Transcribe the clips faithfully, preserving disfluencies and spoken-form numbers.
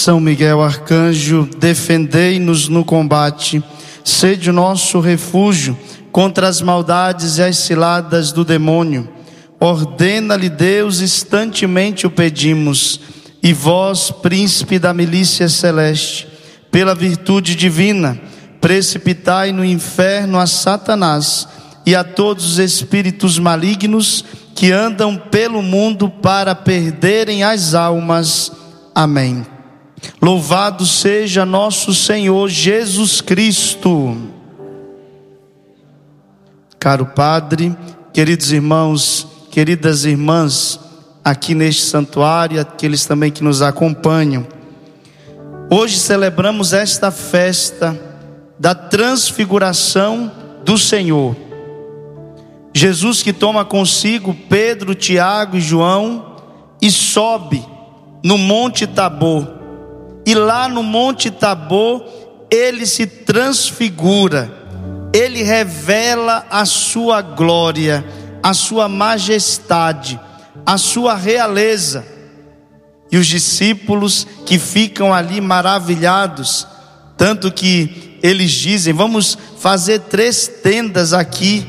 São Miguel Arcanjo, defendei-nos no combate, sede o nosso refúgio contra as maldades e as ciladas do demônio. Ordena-lhe Deus, instantemente o pedimos, e vós, príncipe da milícia celeste, pela virtude divina, precipitai no inferno a Satanás e a todos os espíritos malignos que andam pelo mundo para perderem as almas. Amém. Louvado seja nosso Senhor Jesus Cristo. Caro Padre, queridos irmãos, queridas irmãs, aqui neste santuário, aqueles também que nos acompanham, hoje celebramos esta festa da transfiguração do Senhor. Jesus que toma consigo Pedro, Tiago e João e sobe no Monte Tabor. E lá no Monte Tabor, ele se transfigura, ele revela a sua glória, a sua majestade, a sua realeza. E os discípulos que ficam ali maravilhados, tanto que eles dizem: vamos fazer três tendas aqui,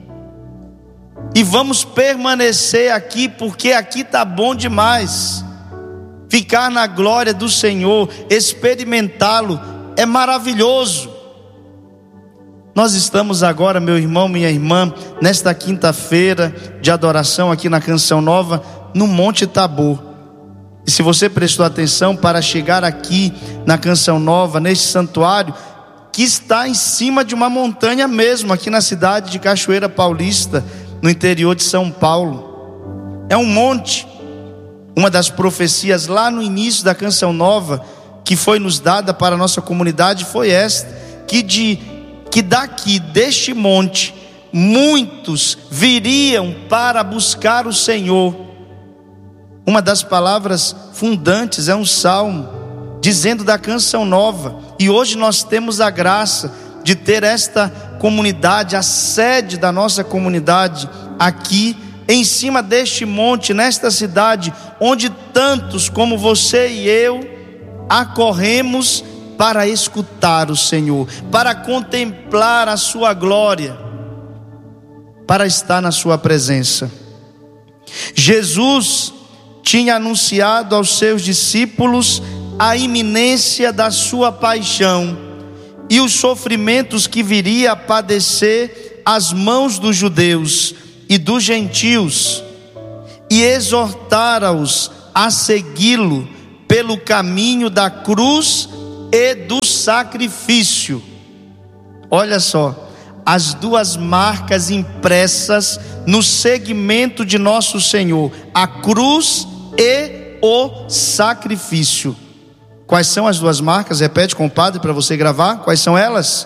e vamos permanecer aqui, porque aqui está bom demais. Ficar na glória do Senhor, experimentá-lo, é maravilhoso. Nós estamos agora, meu irmão, minha irmã, nesta quinta-feira de adoração aqui na Canção Nova, no Monte Tabor. E se você prestou atenção, para chegar aqui na Canção Nova, neste santuário, que está em cima de uma montanha mesmo, aqui na cidade de Cachoeira Paulista, no interior de São Paulo. É um monte. Uma das profecias lá no início da Canção Nova, que foi nos dada para a nossa comunidade, foi esta: que, de, que daqui deste monte muitos viriam para buscar o Senhor. Uma das palavras fundantes é um salmo dizendo da Canção Nova. E hoje nós temos a graça de ter esta comunidade, a sede da nossa comunidade aqui em cima deste monte, nesta cidade, onde tantos como você e eu acorremos para escutar o Senhor, para contemplar a sua glória, para estar na sua presença. Jesus tinha anunciado aos seus discípulos a iminência da sua paixão e os sofrimentos que viria a padecer às mãos dos judeus e dos gentios, e exortara-os a segui-lo pelo caminho da cruz e do sacrifício. Olha só, as duas marcas impressas no segmento de nosso Senhor: a cruz e o sacrifício. Quais são as duas marcas? Repete, compadre, para você gravar. Quais são elas?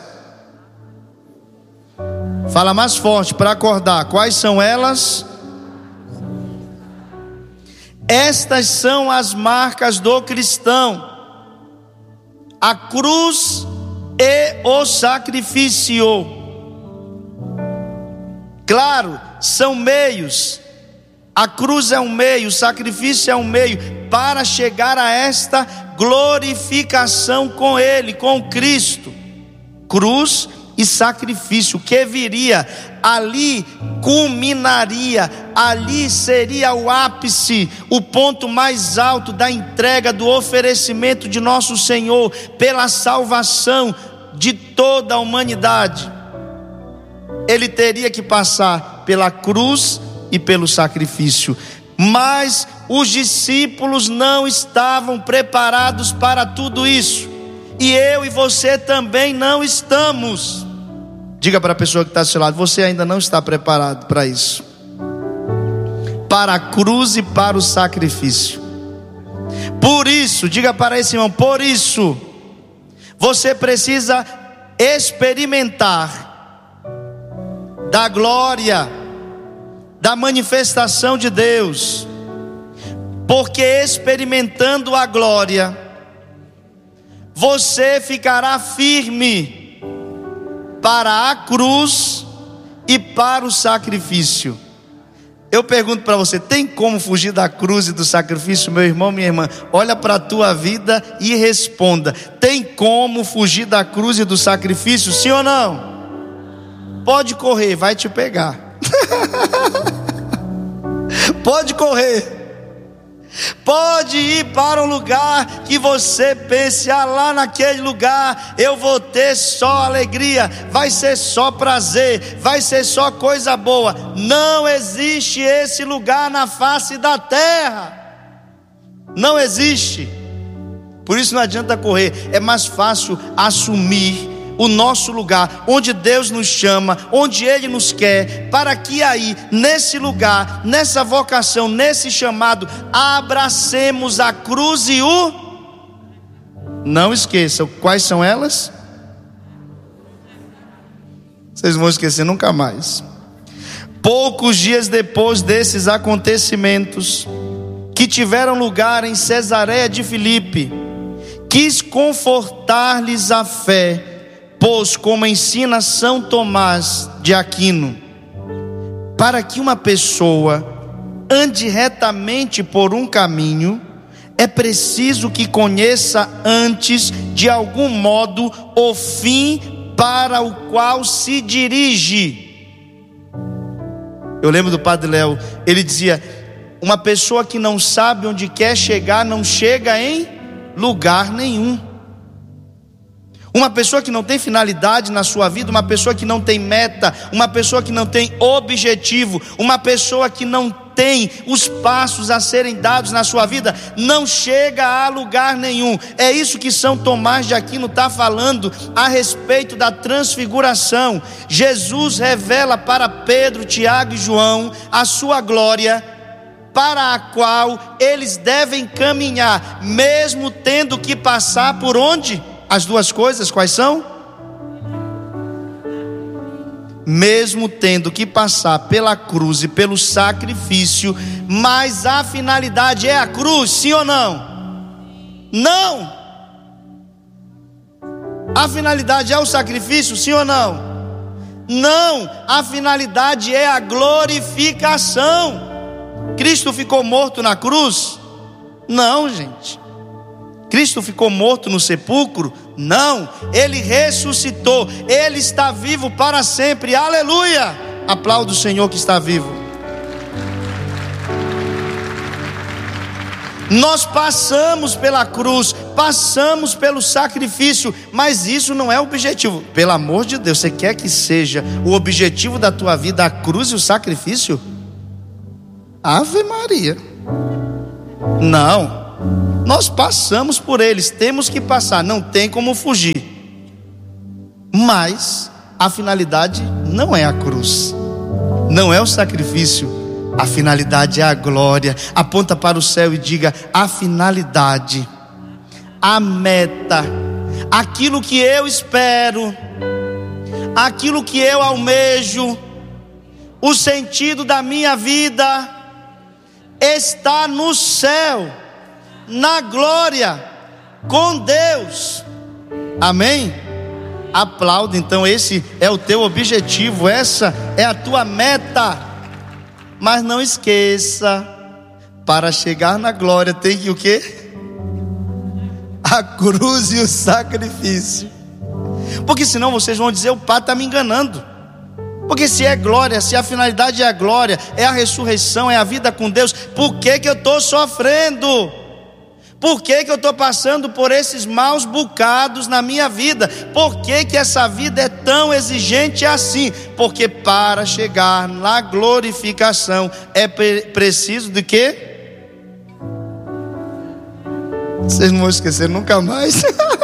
Fala mais forte para acordar. Quais são elas? Estas são as marcas do cristão: a cruz e o sacrifício. Claro, são meios. A cruz é um meio, o sacrifício é um meio para chegar a esta glorificação com Ele, com Cristo. Cruz e sacrifício, que viria, ali culminaria, ali seria o ápice, o ponto mais alto da entrega, do oferecimento de nosso Senhor pela salvação de toda a humanidade. Ele teria que passar pela cruz e pelo sacrifício, mas os discípulos não estavam preparados para tudo isso, e eu e você também não estamos. Diga para a pessoa que está do seu lado: você ainda não está preparado para isso, para a cruz e para o sacrifício. Por isso, diga para esse irmão: por isso você precisa experimentar da glória, da manifestação de Deus, porque experimentando a glória, você ficará firme para a cruz e para o sacrifício. Eu pergunto para você, tem como fugir da cruz e do sacrifício? Meu irmão, minha irmã, olha para a tua vida e responda: tem como fugir da cruz e do sacrifício, sim ou não? Pode correr, vai te pegar. Pode correr. Pode ir para um lugar que você pense: ah, lá naquele lugar eu vou ter só alegria, vai ser só prazer, vai ser só coisa boa. Não existe esse lugar na face da terra. Não existe. Por isso não adianta correr. É mais fácil assumir o nosso lugar, onde Deus nos chama, onde Ele nos quer, para que aí, nesse lugar, nessa vocação, nesse chamado, abracemos a cruz e o... Não esqueçam, quais são elas? Vocês vão esquecer nunca mais. Poucos dias depois desses acontecimentos, que tiveram lugar em Cesareia de Filipe, quis confortar-lhes a fé, pois, como ensina São Tomás de Aquino, para que uma pessoa ande retamente por um caminho, é preciso que conheça antes, de algum modo, o fim para o qual se dirige. Eu lembro do Padre Léo, ele dizia: uma pessoa que não sabe onde quer chegar, não chega em lugar nenhum. Uma pessoa que não tem finalidade na sua vida, uma pessoa que não tem meta, uma pessoa que não tem objetivo, uma pessoa que não tem os passos a serem dados na sua vida, não chega a lugar nenhum. É isso que São Tomás de Aquino está falando a respeito da transfiguração. Jesus revela para Pedro, Tiago e João a sua glória, para a qual eles devem caminhar, mesmo tendo que passar por onde? As duas coisas, quais são? Mesmo tendo que passar pela cruz e pelo sacrifício, mas a finalidade é a cruz, sim ou não? Não! A finalidade é o sacrifício, sim ou não? Não! A finalidade é a glorificação. Cristo ficou morto na cruz? Não, gente. Cristo ficou morto no sepulcro? Não, Ele ressuscitou, Ele está vivo para sempre, aleluia! Aplauda o Senhor que está vivo. Nós passamos pela cruz, passamos pelo sacrifício, mas isso não é o objetivo. Pelo amor de Deus, você quer que seja o objetivo da tua vida a cruz e o sacrifício? Ave Maria. Não. Nós passamos por eles, temos que passar, não tem como fugir. Mas a finalidade não é a cruz, não é o sacrifício, a finalidade é a glória. Aponta para o céu e diga: a finalidade, a meta, aquilo que eu espero, aquilo que eu almejo, o sentido da minha vida está no céu, na glória, com Deus. Amém? Aplauda. Então esse é o teu objetivo, essa é a tua meta. Mas não esqueça, para chegar na glória tem que o quê? A cruz e o sacrifício. Porque senão vocês vão dizer: o Pai está me enganando. Porque se é glória, se a finalidade é a glória, é a ressurreição, é a vida com Deus, por que que eu estou sofrendo? Por que que eu estou passando por esses maus bocados na minha vida? Por que que essa vida é tão exigente assim? Porque para chegar na glorificação é pre- preciso de quê? Vocês não vão esquecer nunca mais.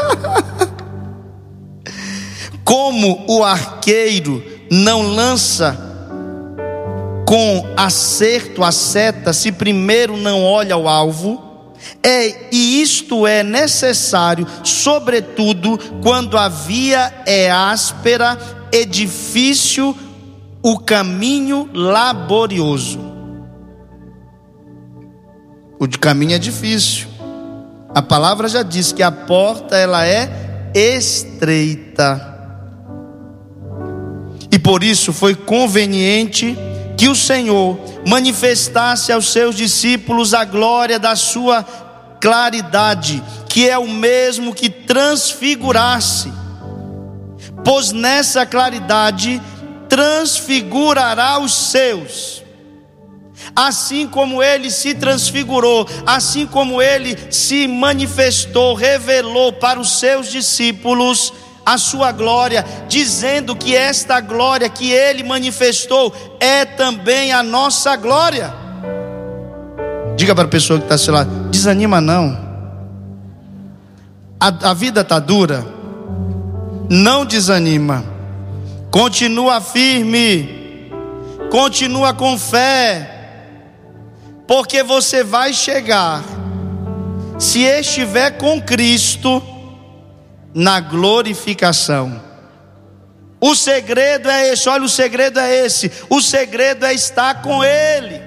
Como o arqueiro não lança com acerto a seta se primeiro não olha o alvo, é, e isto é necessário, sobretudo quando a via é áspera e difícil, o caminho laborioso. O de caminho é difícil. A palavra já diz que a porta ela é estreita. E por isso foi conveniente que o Senhor manifestasse aos seus discípulos a glória da sua claridade, que é o mesmo que transfigurasse, pois nessa claridade transfigurará os seus. Assim como ele se transfigurou, assim como ele se manifestou, revelou para os seus discípulos a sua glória, dizendo que esta glória que ele manifestou é também a nossa glória. Diga para a pessoa que está ao seu lado: desanima não. A, a vida está dura, não desanima, continua firme, continua com fé, porque você vai chegar, se estiver com Cristo, na glorificação. O segredo é esse, olha, o segredo é esse, o segredo é estar com Ele.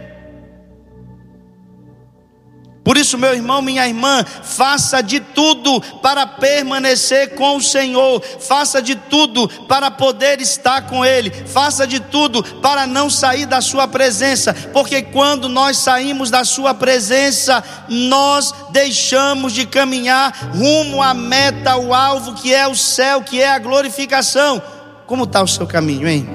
Por isso, meu irmão, minha irmã, faça de tudo para permanecer com o Senhor, faça de tudo para poder estar com Ele, faça de tudo para não sair da sua presença, porque quando nós saímos da sua presença, nós deixamos de caminhar rumo à meta, o alvo que é o céu, que é a glorificação. Como está o seu caminho, hein?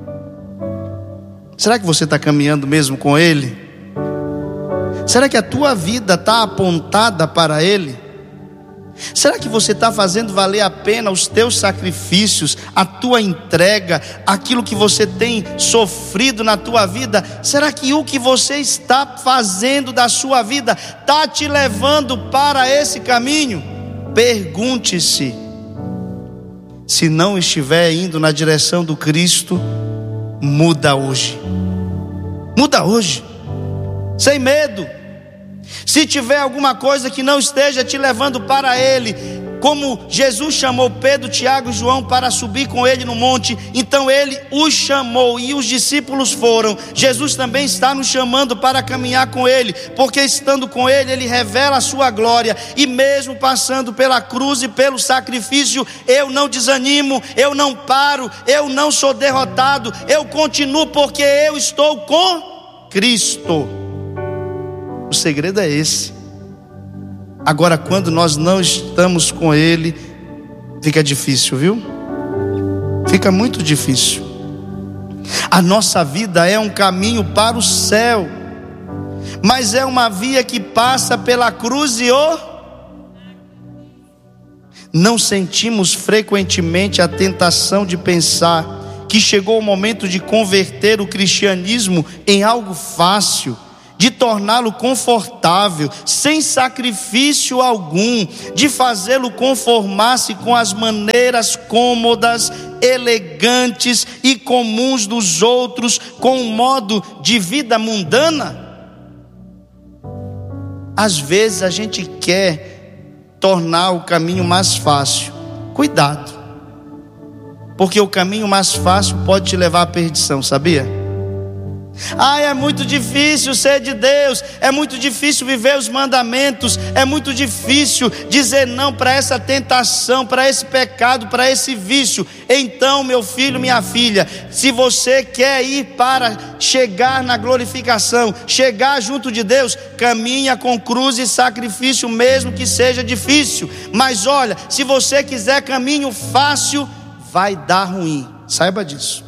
Será que você está caminhando mesmo com Ele? Será que a tua vida está apontada para Ele? Será que você está fazendo valer a pena os teus sacrifícios, a tua entrega, aquilo que você tem sofrido na tua vida? Será que o que você está fazendo da sua vida está te levando para esse caminho? Pergunte-se. Se não estiver indo na direção do Cristo, muda hoje. Muda hoje. Sem medo. Se tiver alguma coisa que não esteja te levando para Ele, como Jesus chamou Pedro, Tiago e João para subir com Ele no monte, então Ele os chamou e os discípulos foram. Jesus também está nos chamando para caminhar com Ele, porque estando com Ele, Ele revela a sua glória, e mesmo passando pela cruz e pelo sacrifício, eu não desanimo, eu não paro, eu não sou derrotado, eu continuo, porque eu estou com Cristo. O segredo é esse. Agora, quando nós não estamos com Ele, fica difícil, viu? Fica muito difícil. A nossa vida é um caminho para o céu, mas é uma via que passa pela cruz e o... Não sentimos frequentemente a tentação de pensar que chegou o momento de converter o cristianismo em algo fácil, de torná-lo confortável, sem sacrifício algum, de fazê-lo conformar-se com as maneiras cômodas, elegantes e comuns dos outros, com um modo de vida mundana? Às vezes a gente quer tornar o caminho mais fácil. Cuidado, porque o caminho mais fácil pode te levar à perdição, sabia? Ah, é muito difícil ser de Deus, é muito difícil viver os mandamentos, é muito difícil dizer não para essa tentação, para esse pecado, para esse vício. Então, meu filho, minha filha, se você quer ir para chegar na glorificação, chegar junto de Deus, caminha com cruz e sacrifício, mesmo que seja difícil. Mas olha, se você quiser caminho fácil, vai dar ruim, saiba disso.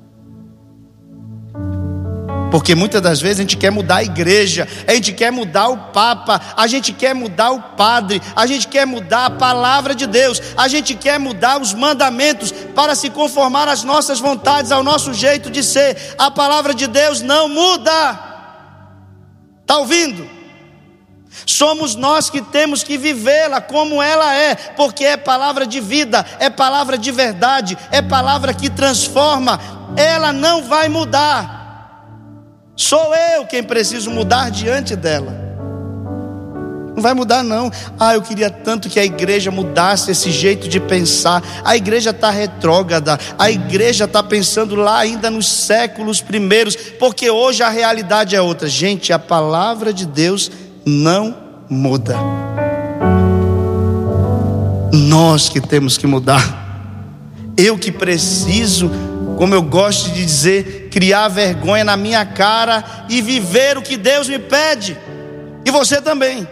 Porque muitas das vezes a gente quer mudar a igreja, a gente quer mudar o Papa, a gente quer mudar o padre, a gente quer mudar a palavra de Deus, a gente quer mudar os mandamentos para se conformar às nossas vontades, ao nosso jeito de ser. A palavra de Deus não muda. Está ouvindo? Somos nós que temos que vivê-la como ela é, porque é palavra de vida, é palavra de verdade, é palavra que transforma. Ela não vai mudar. Sou eu quem preciso mudar diante dela. Não vai mudar não. Ah, eu queria tanto que a igreja mudasse esse jeito de pensar. A igreja está retrógrada, a igreja está pensando lá ainda nos séculos primeiros, porque hoje a realidade é outra. Gente, a palavra de Deus não muda. Nós que temos que mudar. Eu que preciso como eu gosto de dizer, criar vergonha na minha cara e viver o que Deus me pede. E você também.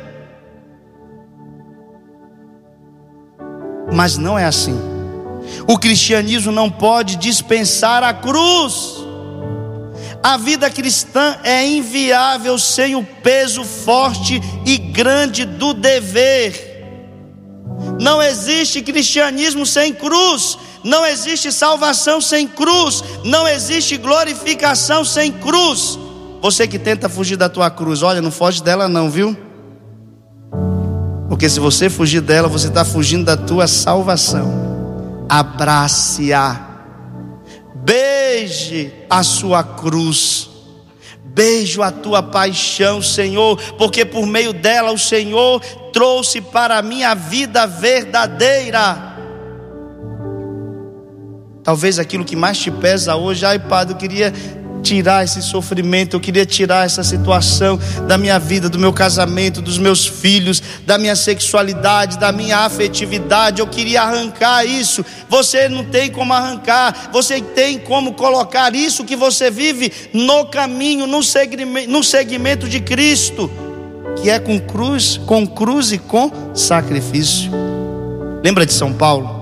Mas não é assim. O cristianismo não pode dispensar a cruz. A vida cristã é inviável sem o peso forte e grande do dever. Não existe cristianismo sem cruz. Não existe salvação sem cruz. Não existe glorificação sem cruz. Você que tenta fugir da tua cruz, olha, não foge dela não, viu? Porque se você fugir dela, você está fugindo da tua salvação. Abrace-a. Beije a sua cruz. Beijo a tua paixão, Senhor, porque por meio dela o Senhor trouxe para a minha vida verdadeira. Talvez aquilo que mais te pesa hoje, ai Padre, eu queria tirar esse sofrimento, eu queria tirar essa situação da minha vida, do meu casamento, dos meus filhos, da minha sexualidade, da minha afetividade, eu queria arrancar isso. Você não tem como arrancar, você tem como colocar isso que você vive no caminho, no segmento, no segmento de Cristo, que é com cruz, com cruz e com sacrifício. Lembra de São Paulo?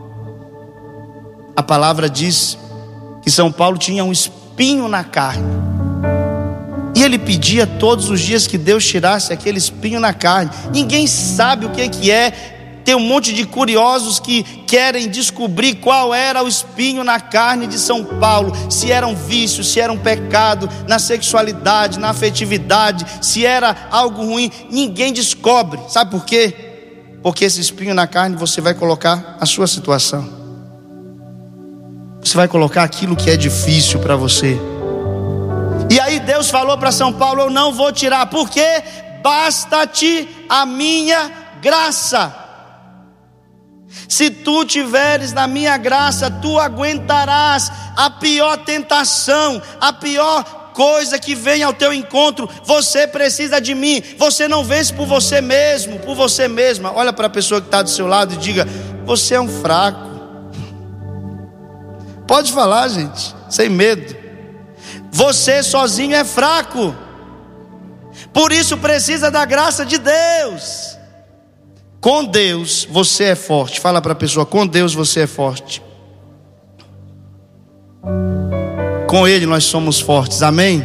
A palavra diz que São Paulo tinha um espinho na carne, e ele pedia todos os dias que Deus tirasse aquele espinho na carne. Ninguém sabe o que que é. Tem um monte de curiosos que querem descobrir qual era o espinho na carne de São Paulo, se era um vício, se era um pecado na sexualidade, na afetividade, se era algo ruim. Ninguém descobre. Sabe por quê? Porque esse espinho na carne você vai colocar a sua situação. Você vai colocar aquilo que é difícil para você. E aí Deus falou para São Paulo: eu não vou tirar, porque basta-te a minha graça. Se tu tiveres na minha graça, tu aguentarás a pior tentação, a pior coisa que vem ao teu encontro. Você precisa de mim. Você não vence por você mesmo, por você mesma. Olha para a pessoa que está do seu lado e diga: você é um fraco. Pode falar, gente, sem medo. Você sozinho é fraco. Por isso precisa da graça de Deus. Com Deus você é forte. Fala para a pessoa: com Deus você é forte. Com Ele nós somos fortes, amém?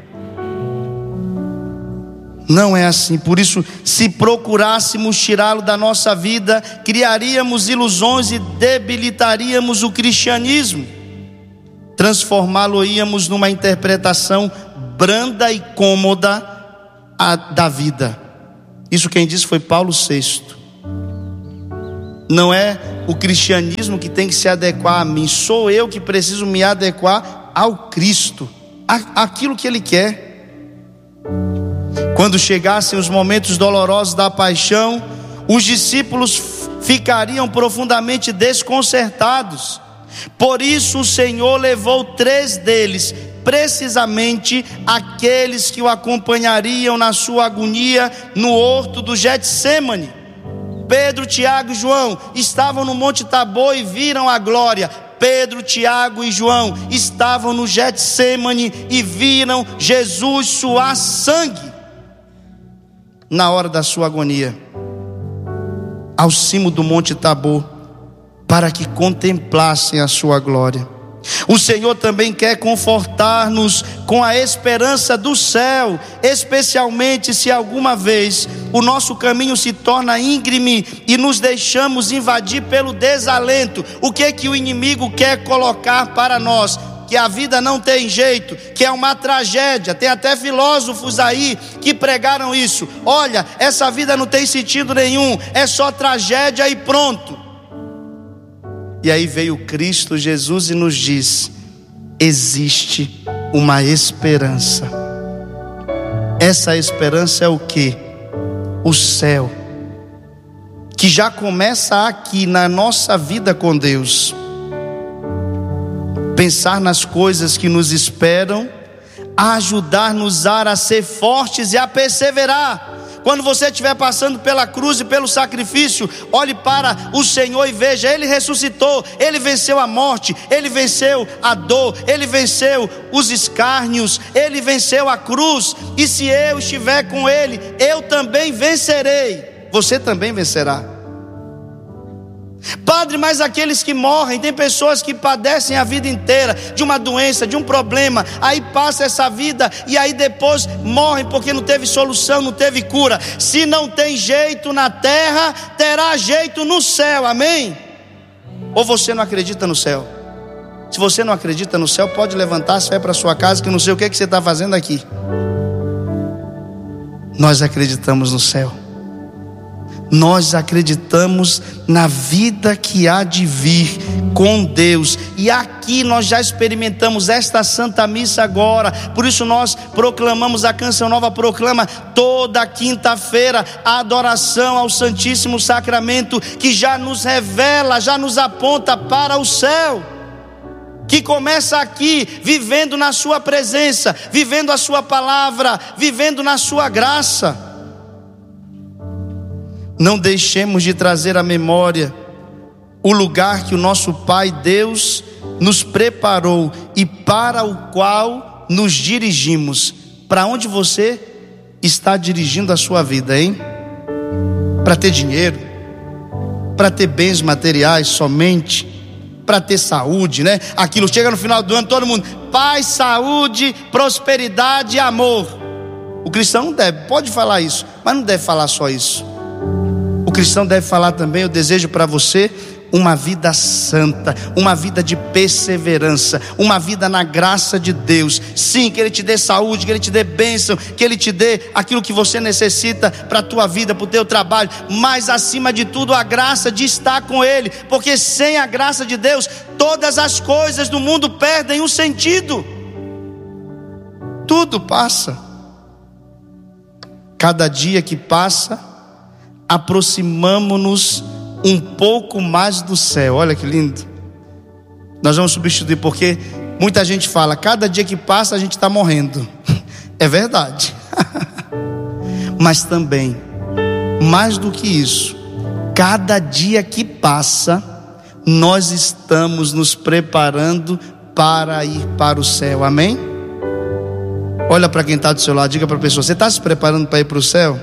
Não é assim. Por isso, se procurássemos tirá-lo da nossa vida, criaríamos ilusões e debilitaríamos o cristianismo. Transformá-lo-íamos numa interpretação branda e cômoda a, da vida. Isso quem disse foi Paulo sexto. Não é o cristianismo que tem que se adequar a mim, sou eu que preciso me adequar ao Cristo, a, aquilo que Ele quer. Quando chegassem os momentos dolorosos da paixão, os discípulos ficariam profundamente desconcertados. Por isso o Senhor levou três deles, precisamente aqueles que o acompanhariam na sua agonia no horto do Getsêmani. Pedro, Tiago e João estavam no Monte Tabor e viram a glória. Pedro, Tiago e João estavam no Getsêmani e viram Jesus suar sangue na hora da sua agonia, ao cimo do Monte Tabor, para que contemplassem a sua glória. O Senhor também quer confortar-nos com a esperança do céu, especialmente se alguma vez o nosso caminho se torna íngreme e nos deixamos invadir pelo desalento. O que é que o inimigo quer colocar para nós? Que a vida não tem jeito, que é uma tragédia. Tem até filósofos aí que pregaram isso. Olha, essa vida não tem sentido nenhum, é só tragédia e pronto. E aí veio Cristo Jesus e nos diz: existe uma esperança. Essa esperança é o quê? O céu, que já começa aqui na nossa vida com Deus. Pensar nas coisas que nos esperam, a ajudar-nos a ser fortes e a perseverar. Quando você estiver passando pela cruz e pelo sacrifício, olhe para o Senhor e veja, Ele ressuscitou, Ele venceu a morte, Ele venceu a dor, Ele venceu os escárnios, Ele venceu a cruz. E se eu estiver com Ele, eu também vencerei. Você também vencerá. Padre, mas aqueles que morrem, tem pessoas que padecem a vida inteira de uma doença, de um problema, aí passa essa vida e aí depois morrem porque não teve solução, não teve cura. Se não tem jeito na terra, terá jeito no céu, amém? Ou você não acredita no céu? Se você não acredita no céu, pode levantar, sai para sua casa, que eu não sei o que, é que você está fazendo aqui. Nós acreditamos no céu. Nós acreditamos na vida que há de vir com Deus. E aqui nós já experimentamos esta Santa Missa agora. Por isso nós proclamamos, a Canção Nova proclama toda quinta-feira a adoração ao Santíssimo Sacramento, que já nos revela, já nos aponta para o céu, que começa aqui, vivendo na sua presença, vivendo a sua palavra, vivendo na sua graça. Não deixemos de trazer à memória o lugar que o nosso Pai Deus nos preparou e para o qual nos dirigimos. Para onde você está dirigindo a sua vida, hein? Para ter dinheiro, para ter bens materiais somente, para ter saúde, né? Aquilo chega no final do ano, todo mundo, paz, saúde, prosperidade e amor. O cristão não deve, pode falar isso, mas não deve falar só isso. O cristão deve falar também: eu desejo para você uma vida santa, uma vida de perseverança, uma vida na graça de Deus. Sim, que Ele te dê saúde, que Ele te dê bênção, que Ele te dê aquilo que você necessita para a tua vida, para o teu trabalho, mas acima de tudo a graça de estar com Ele, porque sem a graça de Deus, todas as coisas do mundo perdem o sentido. Tudo passa. Cada dia que passa, aproximamo-nos um pouco mais do céu. Olha que lindo. Nós vamos substituir, porque muita gente fala, cada dia que passa a gente está morrendo. É verdade. Mas também, mais do que isso, cada dia que passa, nós estamos nos preparando para ir para o céu, amém? Olha para quem está do seu lado, diga para a pessoa: você está se preparando para ir para o céu?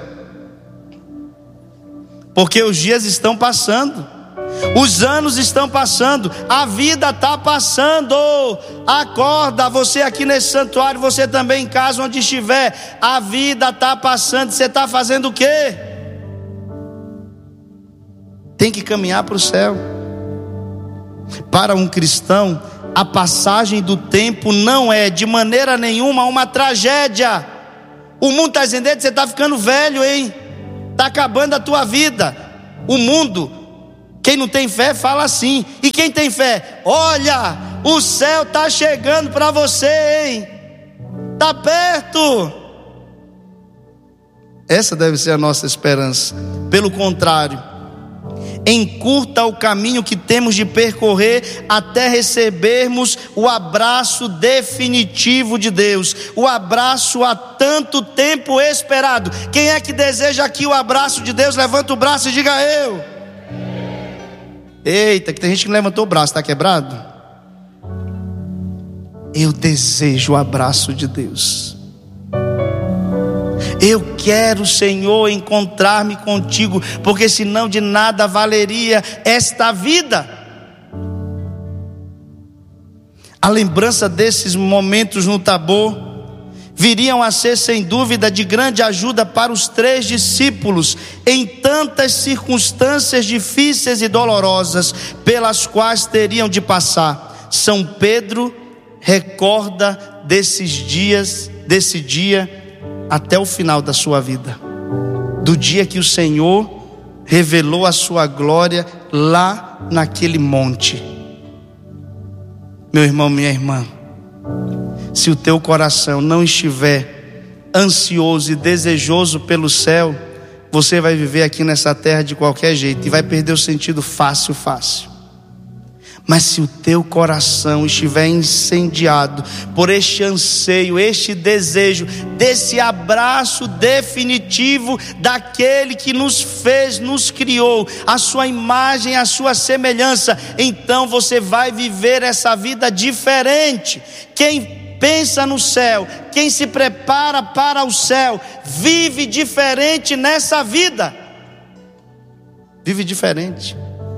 Porque os dias estão passando, os anos estão passando, a vida está passando. Acorda, você aqui nesse santuário, você também em casa, onde estiver, a vida está passando. Você está fazendo o quê? Tem que caminhar para o céu. Para um cristão, a passagem do tempo não é de maneira nenhuma uma tragédia. O mundo está dizendo: você está ficando velho, hein? Está acabando a tua vida. O mundo, quem não tem fé fala assim. E quem tem fé, olha, o céu está chegando para você, hein? Está perto. Essa deve ser a nossa esperança. Pelo contrário, encurta o caminho que temos de percorrer até recebermos o abraço definitivo de Deus, o abraço há tanto tempo esperado. Quem é que deseja aqui o abraço de Deus? Levanta o braço e diga: eu. Eita, que tem gente que não levantou o braço, está quebrado? Eu desejo o abraço de Deus. Eu quero, Senhor, encontrar-me contigo, porque senão de nada valeria esta vida. A lembrança desses momentos no Tabor viriam a ser, sem dúvida, de grande ajuda para os três discípulos em tantas circunstâncias difíceis e dolorosas pelas quais teriam de passar. São Pedro recorda desses dias, desse dia até o final da sua vida, do dia que o Senhor revelou a sua glória lá naquele monte. Meu irmão, minha irmã, se o teu coração não estiver ansioso e desejoso pelo céu, você vai viver aqui nessa terra de qualquer jeito e vai perder o sentido fácil, fácil. Mas se o teu coração estiver incendiado por este anseio, este desejo, desse abraço definitivo daquele que nos fez, nos criou, a sua imagem, a sua semelhança, então você vai viver essa vida diferente. Quem pensa no céu, quem se prepara para o céu, vive diferente nessa vida. Vive diferente.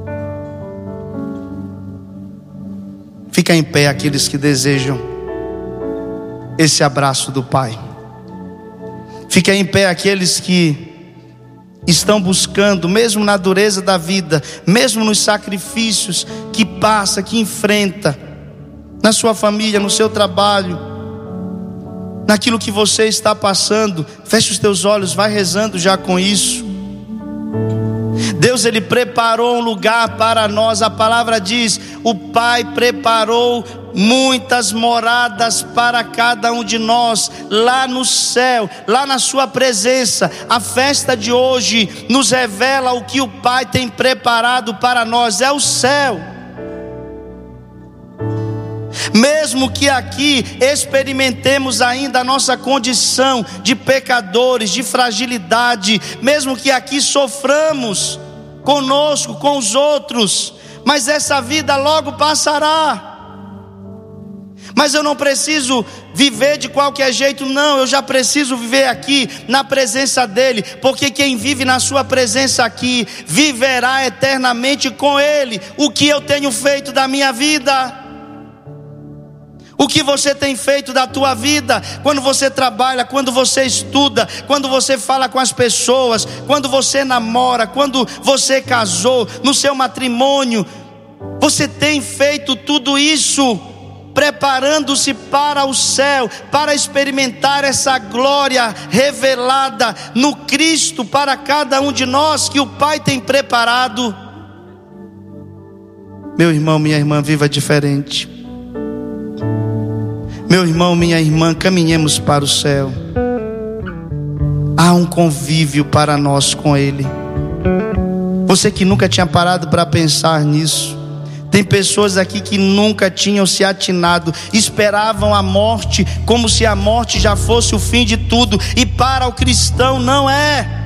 Fica em pé aqueles que desejam esse abraço do Pai. Fica em pé aqueles que estão buscando, mesmo na dureza da vida, mesmo nos sacrifícios que passa, que enfrenta, na sua família, no seu trabalho, naquilo que você está passando. Feche os teus olhos, vai rezando já com isso. Deus, Ele preparou um lugar para nós. A palavra diz: o Pai preparou muitas moradas para cada um de nós, lá no céu, lá na sua presença. A festa de hoje nos revela o que o Pai tem preparado para nós, é o céu. Mesmo que aqui experimentemos ainda a nossa condição de pecadores, de fragilidade, mesmo que aqui soframos conosco, com os outros, mas essa vida logo passará. Mas eu não preciso viver de qualquer jeito, não, eu já preciso viver aqui na presença dEle, porque quem vive na sua presença aqui, viverá eternamente com Ele. O que eu tenho feito da minha vida? O que você tem feito da tua vida? Quando você trabalha, quando você estuda, quando você fala com as pessoas, quando você namora, quando você casou, no seu matrimônio, você tem feito tudo isso preparando-se para o céu, para experimentar essa glória revelada no Cristo para cada um de nós, que o Pai tem preparado. Meu irmão, minha irmã, viva diferente. Meu irmão, minha irmã, caminhemos para o céu. Há um convívio para nós com Ele. Você que nunca tinha parado para pensar nisso. Tem pessoas aqui que nunca tinham se atinado, esperavam a morte como se a morte já fosse o fim de tudo. E para o cristão não é.